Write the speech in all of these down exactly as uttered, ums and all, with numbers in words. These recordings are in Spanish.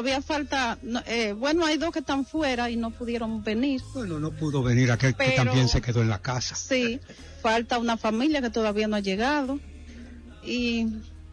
todavía falta, eh, bueno, hay dos que están fuera y no pudieron venir. Bueno, no pudo venir aquel Pero, que también se quedó en la casa. Sí, falta una familia que todavía no ha llegado y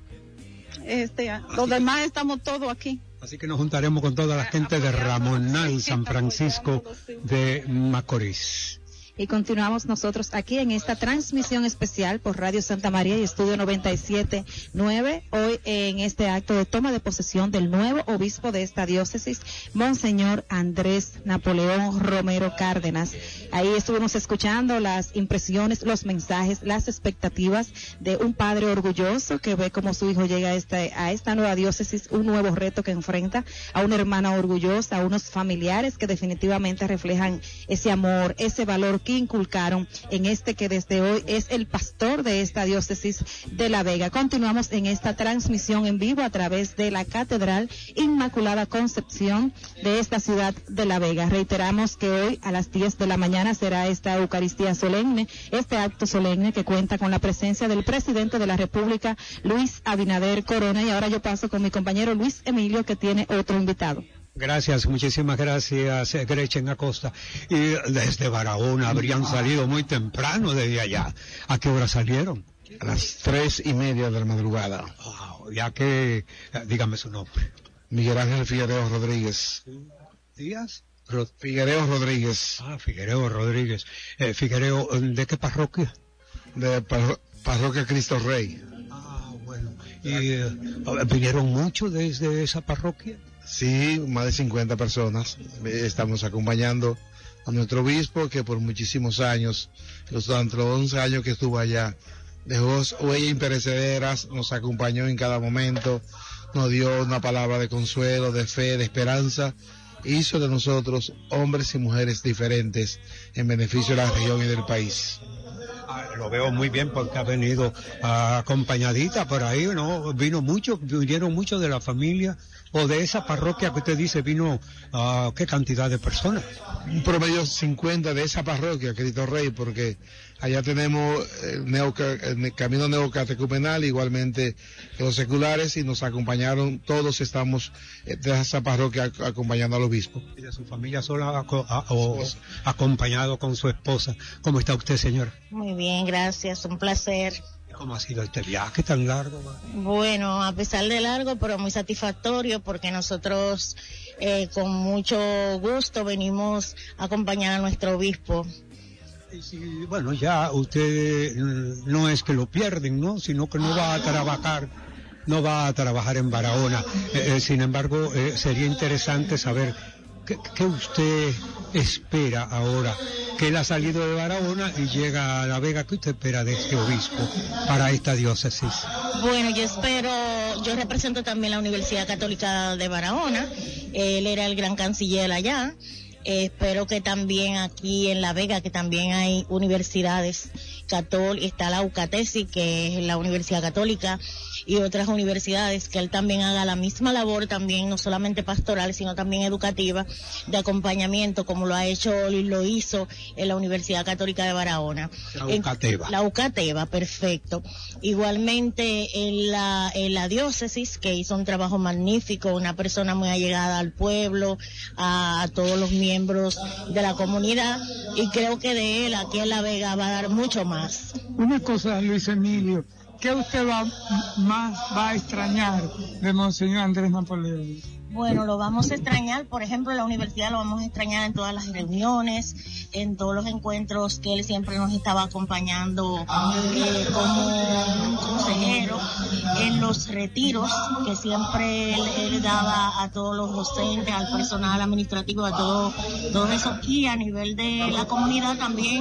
este, los demás estamos todos aquí. Así que nos juntaremos con toda la gente de Ramonal, San Francisco de Macorís. Y continuamos nosotros aquí en esta transmisión especial por Radio Santa María y Estudio noventa y siete punto nueve, hoy en este acto de toma de posesión del nuevo obispo de esta diócesis, Monseñor Andrés Napoleón Romero Cárdenas. Ahí estuvimos escuchando las impresiones, los mensajes, las expectativas de un padre orgulloso que ve cómo su hijo llega a esta, a esta nueva diócesis, un nuevo reto que enfrenta, a una hermana orgullosa, a unos familiares que definitivamente reflejan ese amor, ese valor que inculcaron en este que desde hoy es el pastor de esta diócesis de La Vega. Continuamos en esta transmisión en vivo a través de la Catedral Inmaculada Concepción de esta ciudad de La Vega. Reiteramos que hoy a las diez de la mañana será esta Eucaristía solemne, este acto solemne que cuenta con la presencia del presidente de la República, Luis Abinader Corona, y ahora yo paso con mi compañero Luis Emilio, que tiene otro invitado. Gracias, muchísimas gracias, Gretchen Acosta. Y desde Barahona habrían salido muy temprano desde allá. ¿A qué hora salieron? A las tres y media de la madrugada. Wow, ya que, dígame su nombre. Miguel Ángel Figuereo Rodríguez. ¿Díaz? Rod- Figuereo Rodríguez. Ah, Figuereo Rodríguez. Eh, Figuereo, ¿de qué parroquia? De parro- Parroquia Cristo Rey. Ah, bueno. ¿Y eh, vinieron muchos desde esa parroquia? Sí, más de cincuenta personas. Estamos acompañando a nuestro obispo, que por muchísimos años, los durante los once años que estuvo allá, dejó huellas imperecederas, nos acompañó en cada momento, nos dio una palabra de consuelo, de fe, de esperanza, hizo de nosotros hombres y mujeres diferentes en beneficio de la región y del país. Ah, lo veo muy bien porque ha venido ah, acompañadita por ahí, ¿no? Vino mucho, vinieron muchos de la familia o de esa parroquia que usted dice, vino uh, ¿qué cantidad de personas? Un promedio cincuenta de esa parroquia, Cristo Rey, porque allá tenemos el, neoca, el camino neocatecumenal, igualmente los seculares, y nos acompañaron, todos estamos de esa parroquia acompañando al obispo. ¿Y de su familia sola o acompañado con su esposa? ¿Cómo está usted, señora? Muy bien, gracias, un placer. ¿Cómo ha sido este viaje tan largo? Bueno, a pesar de largo, pero muy satisfactorio, porque nosotros eh, con mucho gusto venimos a acompañar a nuestro obispo. Sí, bueno, ya usted no es que lo pierden, ¿no? Sino que no va a trabajar, no va a trabajar en Barahona. Eh, eh, sin embargo, eh, sería interesante saber qué, qué usted espera ahora, que él ha salido de Barahona y llega a La Vega. ¿Qué usted espera de este obispo para esta diócesis? Bueno, yo espero, yo represento también la Universidad Católica de Barahona, él era el gran canciller allá. Eh, espero que también aquí en La Vega, que también hay universidades católicas, está la UCATESI, que es la Universidad Católica, y otras universidades, que él también haga la misma labor también, no solamente pastoral, sino también educativa, de acompañamiento, como lo ha hecho y lo hizo en la Universidad Católica de Barahona. La UCATEBA. En, la UCATEBA, perfecto. Igualmente en la, en la diócesis, que hizo un trabajo magnífico, una persona muy allegada al pueblo, a, a todos los miembros de la comunidad, y creo que de él aquí en La Vega va a dar mucho más. Una cosa, Luis Emilio, ¿qué usted va, más va a extrañar de Monseñor Andrés Napoleón? Bueno, lo vamos a extrañar, por ejemplo, en la universidad lo vamos a extrañar en todas las reuniones, en todos los encuentros que él siempre nos estaba acompañando eh, como un consejero, en los retiros que siempre él, él daba a todos los docentes, al personal administrativo, a todo, todo eso, y a nivel de la comunidad también,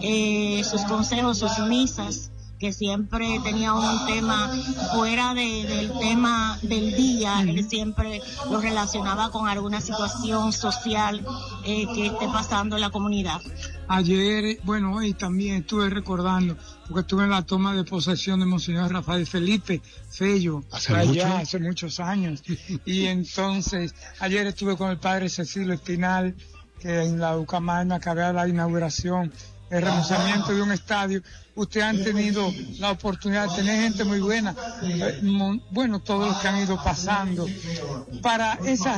eh, sus consejos, sus misas, que siempre tenía un tema fuera de, del tema del día, él siempre lo relacionaba con alguna situación social eh, que esté pasando en la comunidad. Ayer, bueno, hoy también estuve recordando, porque estuve en la toma de posesión de Monseñor Rafael Felipe Fello, ¿Hace allá mucho? hace muchos años, y entonces ayer estuve con el padre Cecilio Espinal, que en la Ucamar me acabé de la inauguración, el remozamiento de un estadio. Ustedes han tenido la oportunidad de tener gente muy buena, bueno, todos los que han ido pasando, para esa